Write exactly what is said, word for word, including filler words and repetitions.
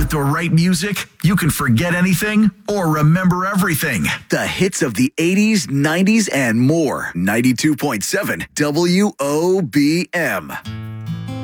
With the right music, you can forget anything or remember everything. The hits of the eighties, nineties, and more. ninety-two point seven W O B M.